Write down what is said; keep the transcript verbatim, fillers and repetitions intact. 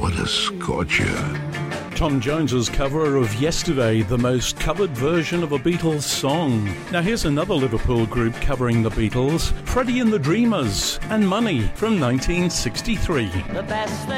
What a scorcher. Tom Jones's cover of Yesterday, the most covered version of a Beatles song. Now here's another Liverpool group covering the Beatles, Freddie and the Dreamers, and Money from nineteen sixty-three. The best thing